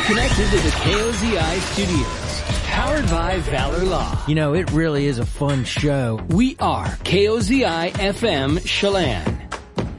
connected to the KOZI studios. Powered by Valor Law. You know, it really is a fun show. We are KOZI FM Chelan.